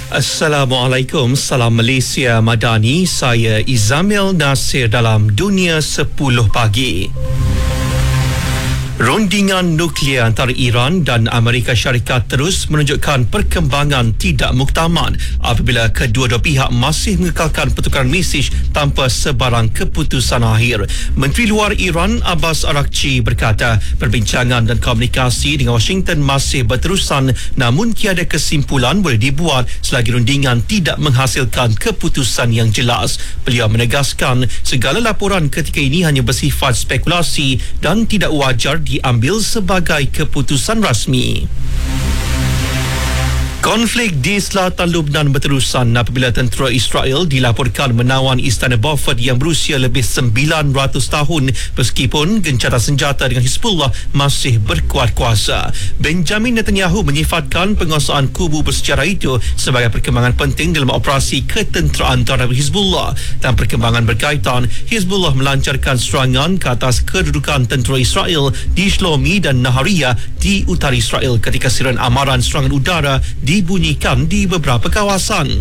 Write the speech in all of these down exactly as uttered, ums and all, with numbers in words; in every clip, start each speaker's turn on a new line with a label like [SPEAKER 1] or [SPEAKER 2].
[SPEAKER 1] Assalamualaikum, salam Malaysia Madani. Saya Izamil Nasir dalam Dunia sepuluh Pagi. Rundingan nuklear antara Iran dan Amerika Syarikat terus menunjukkan perkembangan tidak muktamad apabila kedua-dua pihak masih mengekalkan pertukaran mesej tanpa sebarang keputusan akhir. Menteri Luar Iran Abbas Araghchi berkata perbincangan dan komunikasi dengan Washington masih berterusan, namun tiada kesimpulan boleh dibuat selagi rundingan tidak menghasilkan keputusan yang jelas. Beliau menegaskan segala laporan ketika ini hanya bersifat spekulasi dan tidak wajar diambil sebagai keputusan rasmi. Konflik di selatan Lubnan berterusan apabila tentera Israel dilaporkan menawan Istana Beaufort yang berusia lebih sembilan ratus tahun meskipun gencatan senjata dengan Hizbullah masih berkuat kuasa. Benjamin Netanyahu menyifatkan penguasaan kubu bersejarah itu sebagai perkembangan penting dalam operasi ketenteraan terhadap Hizbullah. Dan perkembangan berkaitan, Hizbullah melancarkan serangan ke atas kedudukan tentera Israel di Shlomi dan Nahariya di utara Israel ketika siren amaran serangan udara dibunyikan di beberapa kawasan.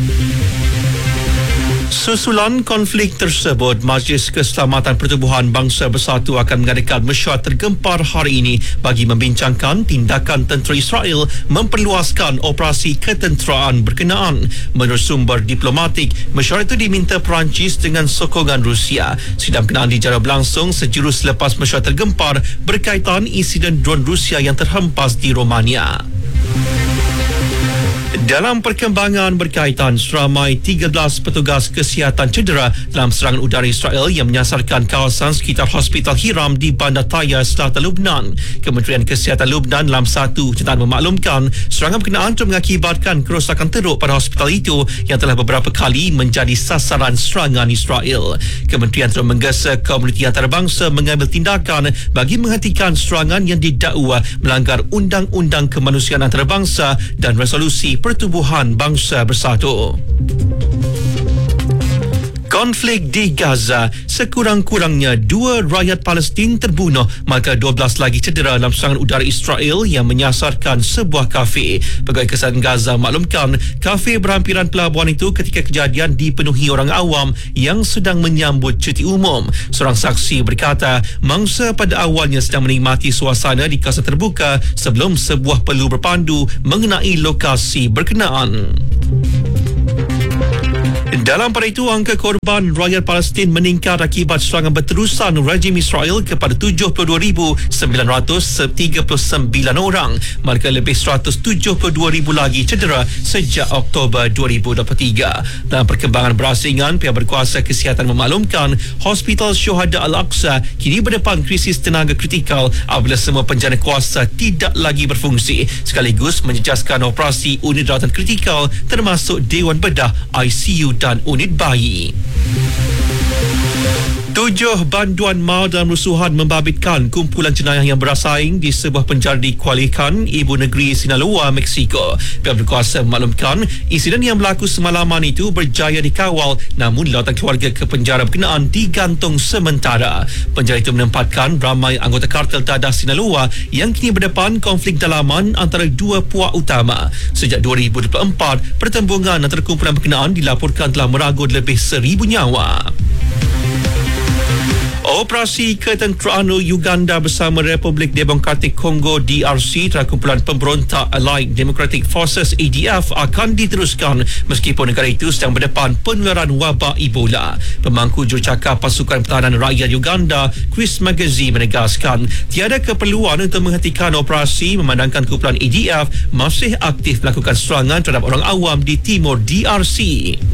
[SPEAKER 1] Susulan konflik tersebut, Majlis Keselamatan Pertubuhan Bangsa Bersatu akan mengadakan mesyuarat tergempar hari ini bagi membincangkan tindakan tentera Israel memperluaskan operasi ketenteraan berkenaan. Menurut sumber diplomatik, mesyuarat itu diminta Perancis dengan sokongan Rusia. Sidang berkenaan dijarah berlangsung sejurus selepas mesyuarat tergempar berkaitan insiden drone Rusia yang terhempas di Romania. Dalam perkembangan berkaitan, seramai tiga belas petugas kesihatan cedera dalam serangan udara Israel yang menyasarkan kawasan sekitar Hospital Hiram di Bandar Taya, selatan Lubnan. Kementerian Kesihatan Lubnan dalam satu kenyataan memaklumkan serangan berkenaan telah mengakibatkan kerosakan teruk pada hospital itu yang telah beberapa kali menjadi sasaran serangan Israel. Kementerian telah menggesa komuniti antarabangsa mengambil tindakan bagi menghentikan serangan yang didakwa melanggar Undang-Undang Kemanusiaan Antarabangsa dan Resolusi Pertubuhan Bangsa Bersatu. Konflik di Gaza, sekurang-kurangnya dua rakyat Palestin terbunuh maka dua belas lagi cedera dalam serangan udara Israel yang menyasarkan sebuah kafe. Pegawai Kesihatan Gaza maklumkan kafe berhampiran pelabuhan itu ketika kejadian dipenuhi orang awam yang sedang menyambut cuti umum. Seorang saksi berkata mangsa pada awalnya sedang menikmati suasana di kawasan terbuka sebelum sebuah peluru berpandu mengenai lokasi berkenaan. Dalam pada itu, angka korban rakyat Palestin meningkat akibat serangan berterusan rejim Israel kepada tujuh puluh dua ribu sembilan ratus tiga puluh sembilan orang, manakala lebih seratus tujuh puluh dua ribu lagi cedera sejak Oktober dua ribu dua puluh tiga. Dalam perkembangan berasingan, pihak berkuasa kesihatan memaklumkan Hospital Syuhada Al-Aqsa kini berdepan krisis tenaga kritikal apabila semua penjana kuasa tidak lagi berfungsi, sekaligus menjejaskan operasi unit rawatan kritikal termasuk Dewan Bedah, I C U dan unit bayi. Tujuh banduan maut dalam rusuhan membabitkan kumpulan jenayah yang bersaing di sebuah penjara di Culiacan, ibu negeri Sinaloa, Mexico. Pihak berkuasa memaklumkan insiden yang berlaku semalaman itu berjaya dikawal, namun lawatan keluarga ke penjara berkenaan digantung sementara. Penjara itu menempatkan ramai anggota kartel dadah Sinaloa yang kini berdepan konflik dalaman antara dua puak utama. Sejak dua ribu dua puluh empat, pertembungan antara kumpulan berkenaan dilaporkan telah meragut lebih seribu nyawa. Operasi ketenteraan Uganda bersama Republik Demokratik Kongo D R C dan kumpulan pemberontak Allied Democratic Forces A D F akan diteruskan meskipun negara itu sedang berdepan penularan wabak Ebola. Pemangku jurucakap Pasukan Pertahanan Rakyat Uganda, Chris Magazi, menegaskan tiada keperluan untuk menghentikan operasi memandangkan kumpulan A D F masih aktif melakukan serangan terhadap orang awam di timur D R C.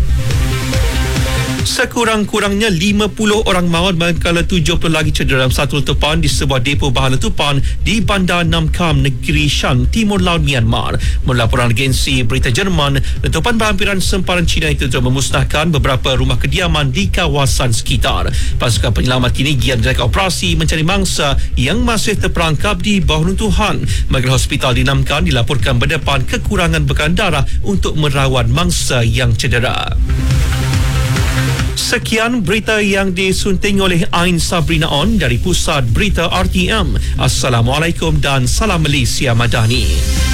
[SPEAKER 1] Sekurang-kurangnya lima puluh orang maut manakala tujuh puluh lagi cedera dalam satu letupan di sebuah depo bahan letupan di Bandar Namkam, negeri Shan, Timur Laut Myanmar. Menurut laporan agensi berita Jerman, letupan berhampiran sempadan China itu telah memusnahkan beberapa rumah kediaman di kawasan sekitar. Pasukan penyelamat kini giat menjalankan operasi mencari mangsa yang masih terperangkap di bawah runtuhan. Manakala hospital di Namkam dilaporkan berdepan kekurangan bekalan darah untuk merawat mangsa yang cedera. Sekian berita yang disunting oleh Ain Sabrina On dari Pusat Berita R T M. Assalamualaikum dan salam Malaysia Madani.